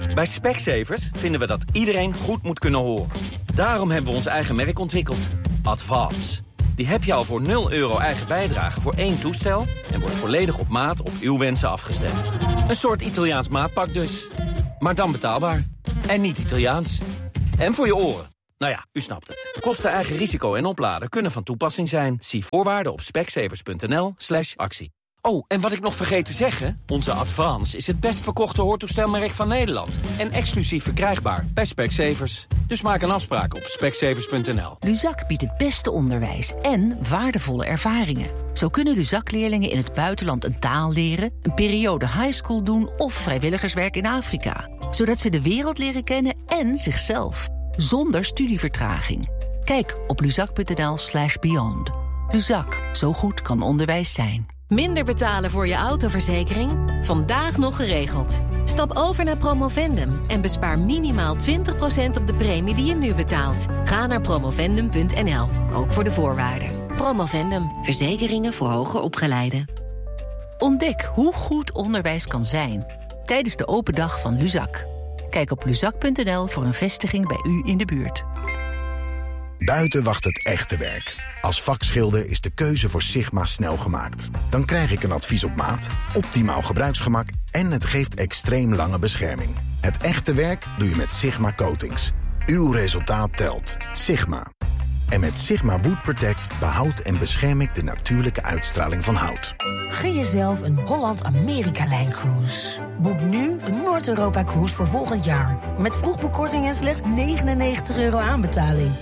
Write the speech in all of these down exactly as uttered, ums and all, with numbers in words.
Bij Specsavers vinden we dat iedereen goed moet kunnen horen. Daarom hebben we ons eigen merk ontwikkeld. Advance. Die heb je al voor nul euro eigen bijdrage voor één toestel... en wordt volledig op maat op uw wensen afgestemd. Een soort Italiaans maatpak dus. Maar dan betaalbaar. En niet Italiaans. En voor je oren. Nou ja, u snapt het. Kosten, eigen risico en opladen kunnen van toepassing zijn. Zie voorwaarden op specsavers.nl slash actie. Oh, en wat ik nog vergeet te zeggen... onze Advance is het best verkochte hoortoestelmerk van Nederland. En exclusief verkrijgbaar bij Specsavers. Dus maak een afspraak op specsavers punt n l. Luzak biedt het beste onderwijs en waardevolle ervaringen. Zo kunnen Luzak-leerlingen in het buitenland een taal leren... een periode highschool doen of vrijwilligerswerk in Afrika. Zodat ze de wereld leren kennen en zichzelf. Zonder studievertraging. Kijk op luzak.nl slash beyond. Luzak, zo goed kan onderwijs zijn. Minder betalen voor je autoverzekering? Vandaag nog geregeld. Stap over naar Promovendum en bespaar minimaal twintig procent op de premie die je nu betaalt. Ga naar promovendum punt n l, ook voor de voorwaarden. Promovendum, verzekeringen voor hoger opgeleiden. Ontdek hoe goed onderwijs kan zijn tijdens de open dag van Luzak. Kijk op luzak punt n l voor een vestiging bij u in de buurt. Buiten wacht het echte werk. Als vakschilder is de keuze voor Sigma snel gemaakt. Dan krijg ik een advies op maat, optimaal gebruiksgemak... en het geeft extreem lange bescherming. Het echte werk doe je met Sigma Coatings. Uw resultaat telt. Sigma. En met Sigma Wood Protect behoud en bescherm ik de natuurlijke uitstraling van hout. Gun jezelf een Holland-Amerika-lijncruise. Boek nu een Noord-Europa-cruise voor volgend jaar. Met vroegboekkorting en slechts negenennegentig euro aanbetaling.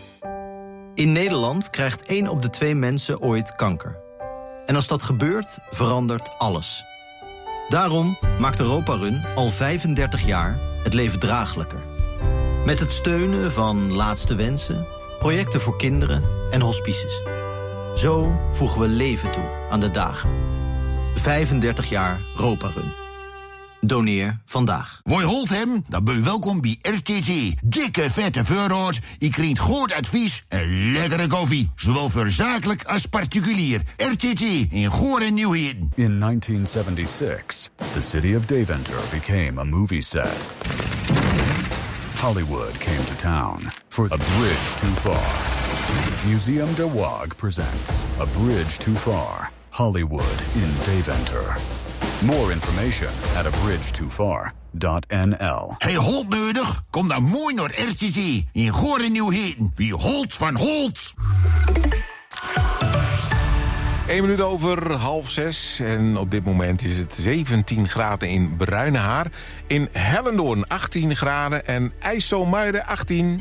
In Nederland krijgt één op de twee mensen ooit kanker. En als dat gebeurt, verandert alles. Daarom maakt Europa Run al vijfendertig jaar het leven draaglijker. Met het steunen van Laatste Wensen, projecten voor kinderen en hospices. Zo voegen we leven toe aan de dagen. vijfendertig jaar Europa Run. Doneer vandaag. Woi holt hem, dan ben je welkom bij R T T. Dikke vette voorraad, je krijgt goed advies en lekkere koffie. Zowel voor zakelijk als particulier. R T T in Goor en Nieuwheden. In nineteen seventy-six, the city of Deventer became a movie set. Hollywood came to town for A Bridge Too Far. Museum de Waag presents A Bridge Too Far, Hollywood in Deventer. More information at a bridge too far dot n l. Hey, Holt nodig? Kom dan mooi naar R T T in Goor en Nieuwheden. Wie Holt van Holt. Eén minuut over half zes. En op dit moment is het zeventien graden in Bruinehaar. In Hellendoorn achttien graden en IJsselmuiden achttien.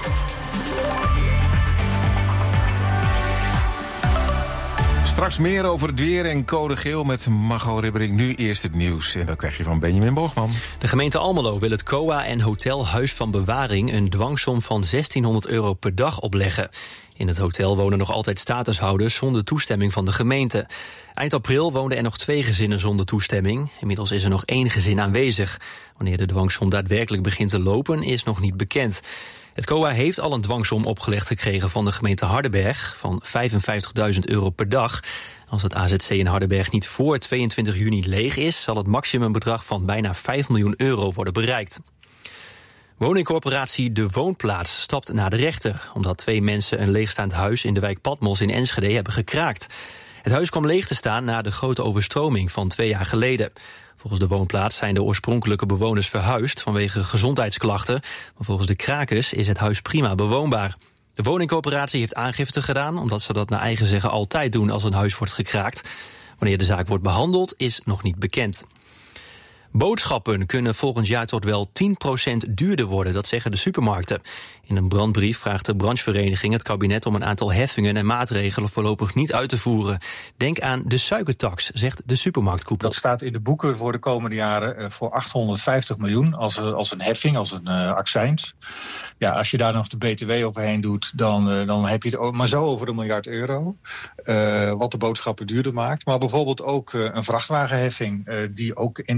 Straks meer over het weer en code geel met Margot Ribbering. Nu eerst het nieuws en dat krijg je van Benjamin Borgman. De gemeente Almelo wil het C O A en Hotel Huis van Bewaring een dwangsom van zestienhonderd euro per dag opleggen. In het hotel wonen nog altijd statushouders zonder toestemming van de gemeente. Eind april woonden er nog twee gezinnen zonder toestemming. Inmiddels is er nog één gezin aanwezig. Wanneer de dwangsom daadwerkelijk begint te lopen is nog niet bekend. Het C O A heeft al een dwangsom opgelegd gekregen van de gemeente Hardenberg van vijfenvijftigduizend euro per dag. Als het A Z C in Hardenberg niet voor tweeëntwintig juni leeg is, zal het maximumbedrag van bijna vijf miljoen euro worden bereikt. Woningcorporatie De Woonplaats stapt naar de rechter, omdat twee mensen een leegstaand huis in de wijk Patmos in Enschede hebben gekraakt. Het huis kwam leeg te staan na de grote overstroming van twee jaar geleden. Volgens De Woonplaats zijn de oorspronkelijke bewoners verhuisd vanwege gezondheidsklachten, maar volgens de krakers is het huis prima bewoonbaar. De woningcorporatie heeft aangifte gedaan, omdat ze dat naar eigen zeggen altijd doen als een huis wordt gekraakt. Wanneer de zaak wordt behandeld is nog niet bekend. Boodschappen kunnen volgend jaar tot wel tien procent duurder worden, dat zeggen de supermarkten. In een brandbrief vraagt de branchevereniging het kabinet om een aantal heffingen en maatregelen voorlopig niet uit te voeren. Denk aan de suikertax, zegt de supermarktkoepel. Dat staat in de boeken voor de komende jaren voor achthonderdvijftig miljoen als, als een heffing, als een uh, accijns. Ja, als je daar nog de B T W overheen doet, dan, uh, dan heb je het maar zo over een miljard euro. Uh, wat de boodschappen duurder maakt. Maar bijvoorbeeld ook uh, een vrachtwagenheffing uh, die ook in de tien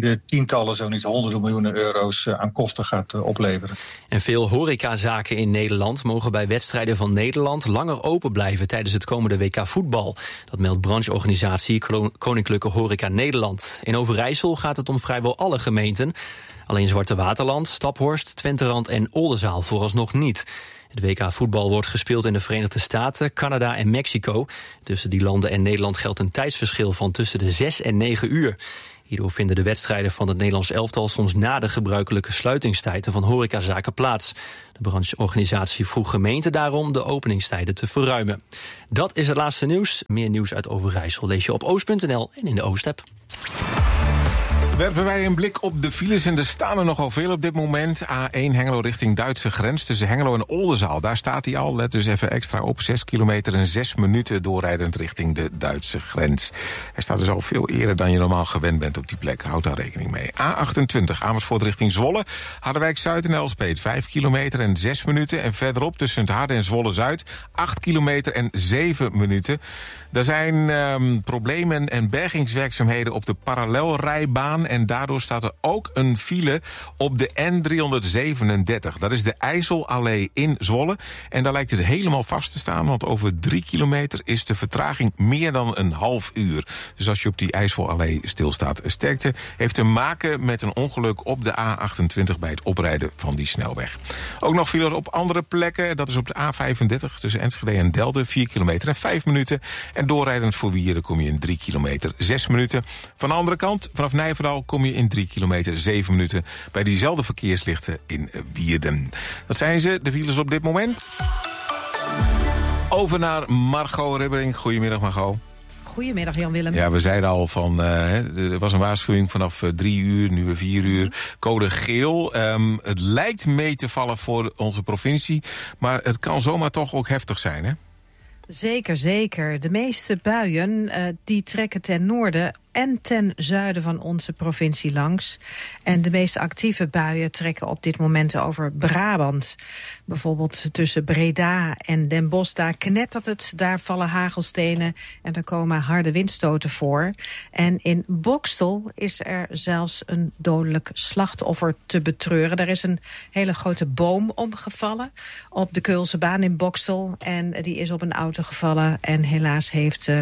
tientallen, zo niet honderden miljoenen euro's uh, aan kosten gaat uh, opleveren. En veel horecazaken in Nederland mogen bij wedstrijden van Nederland langer open blijven tijdens het komende W K voetbal. Dat meldt brancheorganisatie Koninklijke Horeca Nederland. In Overijssel gaat het om vrijwel alle gemeenten. Alleen Zwarte Waterland, Staphorst, Twenterand en Oldenzaal vooralsnog niet. Het W K voetbal wordt gespeeld in de Verenigde Staten, Canada en Mexico. Tussen die landen en Nederland geldt een tijdsverschil van tussen de zes en negen uur. Hierdoor vinden de wedstrijden van het Nederlands elftal soms na de gebruikelijke sluitingstijden van horecazaken plaats. De brancheorganisatie vroeg gemeenten daarom de openingstijden te verruimen. Dat is het laatste nieuws. Meer nieuws uit Overijssel lees je op oost punt n l en in de Oost-app. Werpen wij een blik op de files en er staan er nogal veel op dit moment. A één Hengelo richting Duitse grens tussen Hengelo en Oldenzaal. Daar staat hij al, let dus even extra op. Zes kilometer en zes minuten doorrijdend richting de Duitse grens. Hij staat dus al veel eerder dan je normaal gewend bent op die plek. Houd daar rekening mee. A achtentwintig Amersfoort richting Zwolle. Harderwijk-Zuid en Elspeet. Vijf kilometer en zes minuten. En verderop tussen het Harde en Zwolle-Zuid. Acht kilometer en zeven minuten. Er zijn um, problemen en bergingswerkzaamheden op de parallelrijbaan. En daardoor staat er ook een file op de N driehonderdzevenendertig. Dat is de IJsselallee in Zwolle. En daar lijkt het helemaal vast te staan, want over drie kilometer is de vertraging meer dan een half uur. Dus als je op die IJsselallee stilstaat. Sterkte heeft te maken met een ongeluk op de A achtentwintig bij het oprijden van die snelweg. Ook nog file op andere plekken. Dat is op de A vijfendertig tussen Enschede en Delden. vier kilometer en vijf minuten. En doorrijdend voor Wieren kom je in drie kilometer, zes minuten. Van de andere kant, vanaf Nijverdal, kom je in drie kilometer, zeven minuten... bij diezelfde verkeerslichten in Wierden. Dat zijn ze, de files op dit moment. Over naar Margot Ribbering. Goedemiddag, Margot. Goedemiddag, Jan-Willem. Ja, we zeiden al van, uh, er was een waarschuwing vanaf uh, drie uur, nu weer vier uur. Code geel. Um, het lijkt mee te vallen voor onze provincie, maar het kan zomaar toch ook heftig zijn, hè? Zeker, zeker. De meeste buien uh, die trekken ten noorden en ten zuiden van onze provincie langs. En de meest actieve buien trekken op dit moment over Brabant. Bijvoorbeeld tussen Breda en Den Bosch, daar knettert het, daar vallen hagelstenen en er komen harde windstoten voor. En in Boxtel is er zelfs een dodelijk slachtoffer te betreuren. Er is een hele grote boom omgevallen op de Keulsebaan in Boxtel en die is op een auto gevallen. En helaas heeft uh,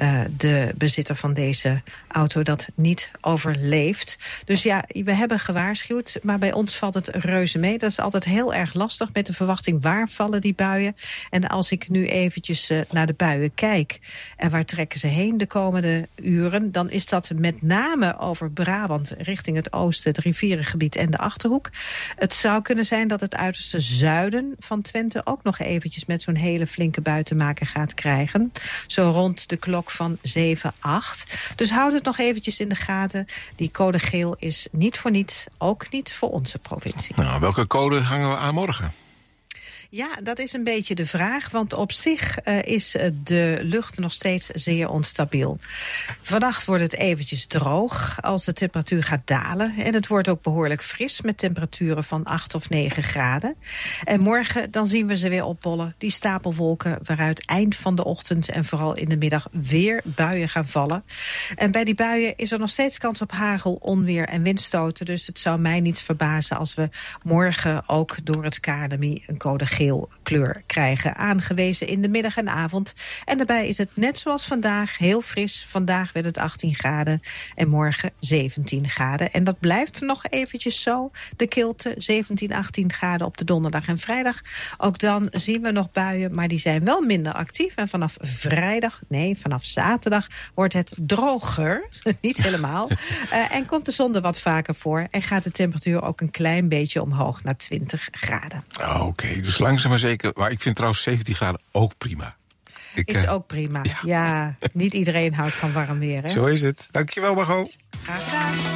de bezitter van deze auto dat niet overleefd. Dus ja, we hebben gewaarschuwd, maar bij ons valt het reuze mee. Dat is altijd heel erg lastig met de verwachting waar vallen die buien. En als ik nu eventjes uh, naar de buien kijk en waar trekken ze heen de komende uren, dan is dat met name over Brabant richting het oosten, het rivierengebied en de Achterhoek. Het zou kunnen zijn dat het uiterste zuiden van Twente ook nog eventjes met zo'n hele flinke bui te maken gaat krijgen. Zo rond de klok van zeven, acht. Dus houd het nog eventjes in de gaten. Die code geel is niet voor niets, ook niet voor onze provincie. Nou, welke code hangen we aan morgen? Ja, dat is een beetje de vraag, want op zich uh, is uh, de lucht nog steeds zeer onstabiel. Vannacht wordt het eventjes droog als de temperatuur gaat dalen. En het wordt ook behoorlijk fris met temperaturen van acht of negen graden. En morgen dan zien we ze weer opbollen, die stapelwolken, waaruit eind van de ochtend en vooral in de middag weer buien gaan vallen. En bij die buien is er nog steeds kans op hagel, onweer en windstoten. Dus het zou mij niets verbazen als we morgen ook door het K N M I een code geel kleur krijgen, aangewezen in de middag en avond. En daarbij is het net zoals vandaag heel fris. Vandaag werd het achttien graden en morgen zeventien graden. En dat blijft nog eventjes zo. De kilte zeventien, achttien graden op de donderdag en vrijdag. Ook dan zien we nog buien, maar die zijn wel minder actief. En vanaf vrijdag, nee, vanaf zaterdag wordt het droger. Niet helemaal. uh, en komt de zon er wat vaker voor. En gaat de temperatuur ook een klein beetje omhoog naar twintig graden. Oh, Oké, okay. Dus langzaam maar zeker. Maar ik vind trouwens zeventien graden ook prima. Ik, is uh, ook prima. Ja. ja, niet iedereen houdt van warm weer, hè? Zo is het. Dankjewel, Margot.